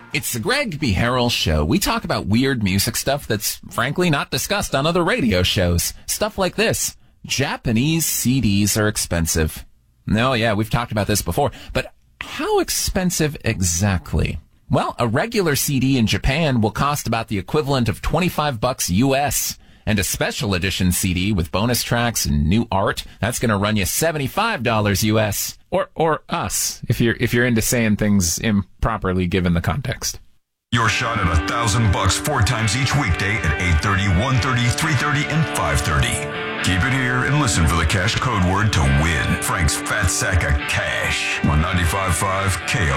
It's the Greg B. Harrell Show. We talk about weird music stuff that's frankly not discussed on other radio shows. Stuff like this. Japanese CDs are expensive. No, yeah, we've talked about this before. But how expensive exactly? Well, a regular CD in Japan will cost about the equivalent of $25 US. And a special edition CD with bonus tracks and new art, that's going to run you $75 US. Or us, if you're into saying things improperly given the context. Your shot at $1,000 4 times each weekday at 8:30, 1:30, 3:30, and 5:30. Keep it here and listen for the cash code word to win Frank's Fat Sack of Cash on 95.5 KO.